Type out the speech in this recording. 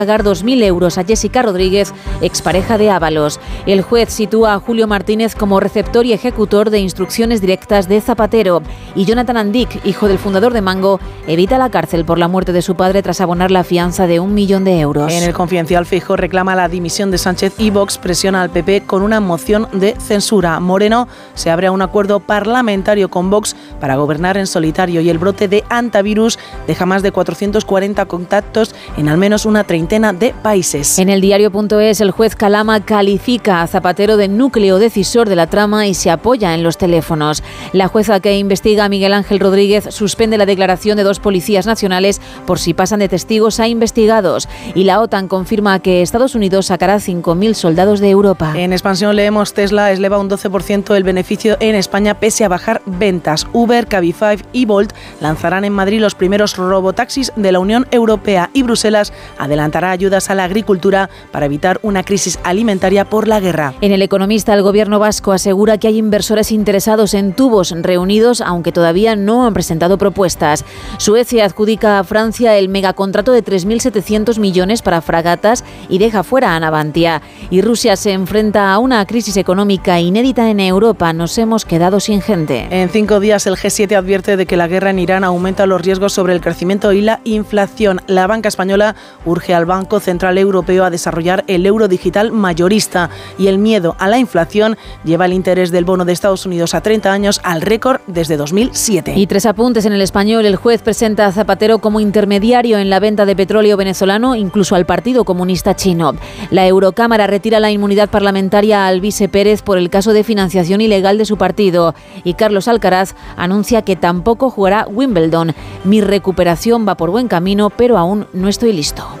pagar 2.000 euros a Jessica Rodríguez, expareja de Ábalos. El juez sitúa a Julio Martínez como receptor y ejecutor de instrucciones directas de Zapatero. Y Jonathan Andic, hijo del fundador de Mango, evita la cárcel por la muerte de su padre tras abonar la fianza de 1 millón de euros. En El Confidencial, Feijóo reclama la dimisión de Sánchez y Vox presiona al PP con una moción de censura. Moreno se abre a un acuerdo parlamentario con Vox para gobernar en solitario y el brote de antivirus deja más de 440 contactos en al menos una treintena de países. En el diario.es, el juez Calama califica a Zapatero de núcleo decisor de la trama y se apoya en los teléfonos. La jueza que investiga a Miguel Ángel Rodríguez suspende la declaración de 2 policías nacionales por si pasan de testigos a investigados. Y la OTAN confirma que Estados Unidos sacará 5.000 soldados de Europa. En Expansión leemos: Tesla eleva un 12% el beneficio en España pese a bajar ventas. Uber, Cabify y Bolt lanzarán en Madrid los primeros robotaxis de la Unión Europea y Bruselas adelantará ayudas a la agricultura para evitar una crisis alimentaria por la guerra. En El Economista, el gobierno vasco asegura que hay inversores interesados en tubos reunidos, aunque todavía no han presentado propuestas. Suecia adjudica a Francia el megacontrato de 3.700 millones para fragatas y deja fuera a Navantia. Y Rusia se enfrenta a una crisis económica inédita en Europa. Nos hemos quedado sin gente. En 5 días, el G7 advierte de que la guerra en Irán aumenta los riesgos sobre el crecimiento y la inflación. La banca española urge al Banco Central Europeo a desarrollar el euro digital mayorista y el miedo a la inflación lleva el interés del bono de Estados Unidos a 30 años al récord desde 2007. Y 3 apuntes en El Español. El juez presenta a Zapatero como intermediario en la venta de petróleo venezolano, incluso al Partido Comunista Chino. La Eurocámara retira la inmunidad parlamentaria a Alvise Pérez por el caso de financiación ilegal de su partido. Y Carlos Alcaraz anuncia que tampoco jugará Wimbledon. Mi recuperación va por buen camino, pero aún no estoy listo.